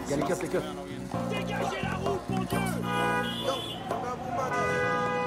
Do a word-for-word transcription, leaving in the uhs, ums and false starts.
Il y a les keufs, les keufs. Dégagez la route!